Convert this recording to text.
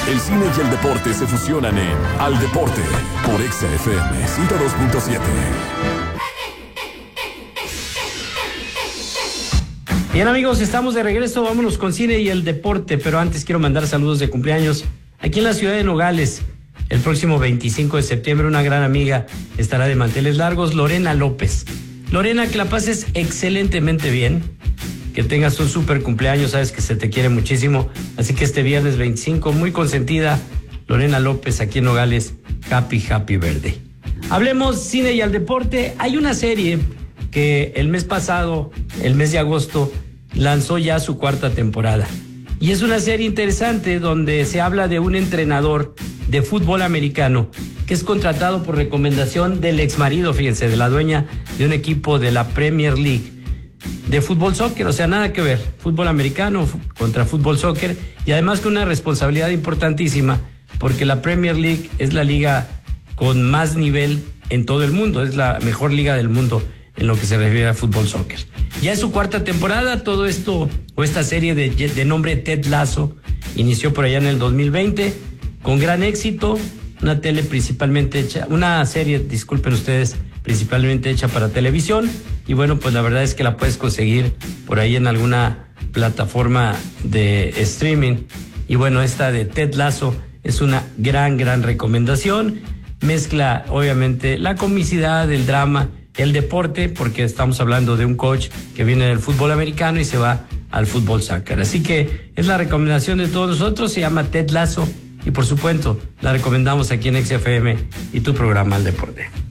El cine y el deporte se fusionan en Al Deporte por Exa FM 102.7. Bien, amigos, estamos de regreso. Vámonos con cine y el deporte, pero antes quiero mandar saludos de cumpleaños aquí en la ciudad de Nogales. El próximo 25 de septiembre una gran amiga estará de manteles largos, Lorena López. Lorena, que la pases excelentemente bien, que tengas un súper cumpleaños, sabes que se te quiere muchísimo, así que este viernes 25, muy consentida, Lorena López aquí en Nogales, happy birthday. Hablemos cine y al deporte. Hay una serie que el mes pasado, el mes de agosto, lanzó ya su 4ª temporada. Y es una serie interesante donde se habla de un entrenador de fútbol americano que es contratado por recomendación del exmarido, fíjense, de la dueña de un equipo de la Premier League de fútbol soccer, o sea, nada que ver, fútbol americano contra fútbol soccer, y además con una responsabilidad importantísima, porque la Premier League es la liga con más nivel en todo el mundo, es la mejor liga del mundo en lo que se refiere a fútbol soccer. Ya es su 4ª temporada, todo esto, o esta serie de nombre Ted Lasso, inició por allá en el 2020, con gran éxito, una serie, disculpen ustedes, principalmente hecha para televisión, y bueno, pues la verdad es que la puedes conseguir por ahí en alguna plataforma de streaming, y bueno, esta de Ted Lasso es una gran recomendación, mezcla obviamente la comicidad, el drama, el deporte, porque estamos hablando de un coach que viene del fútbol americano y se va al fútbol soccer. Así que es la recomendación de todos nosotros, se llama Ted Lasso y por supuesto la recomendamos aquí en XFM y tu programa Al Deporte.